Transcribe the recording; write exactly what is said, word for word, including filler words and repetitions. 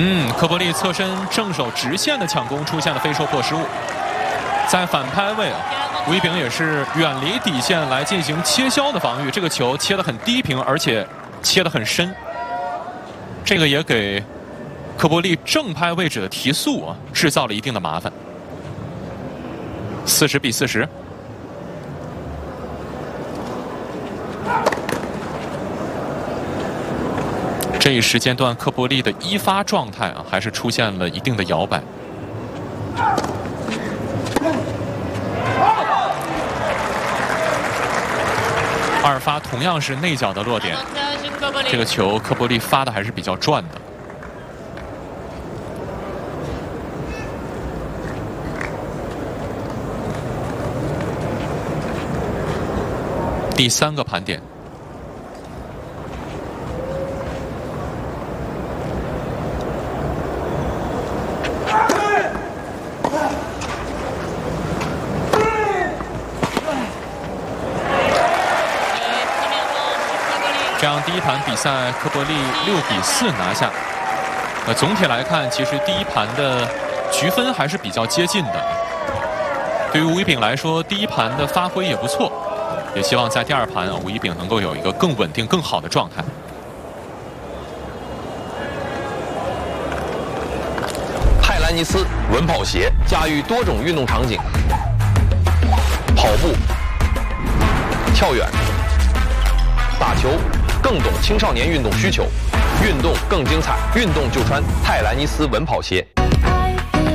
嗯，科波利侧身正手直线的抢攻出现了飞收破失误，在反拍位啊，吴一丙也是远离底线来进行切削的防御，这个球切得很低平，而且切得很深，这个也给科波利正拍位置的提速啊制造了一定的麻烦。四十比四十。这一时间段，科波利的一发状态啊，还是出现了一定的摇摆。二发同样是内角的落点，这个球科波利发的还是比较转的。第三个盘点。这样，第一盘比赛，科波利六比四拿下。呃，总体来看，其实第一盘的局分还是比较接近的。对于吴一丙来说，第一盘的发挥也不错，也希望在第二盘啊，吴一丙能够有一个更稳定、更好的状态。 泰兰尼斯稳跑鞋驾驭多种运动场景，跑步、跳远、打球。更懂青少年运动需求，运动更精彩，运动就穿泰兰尼斯稳跑鞋。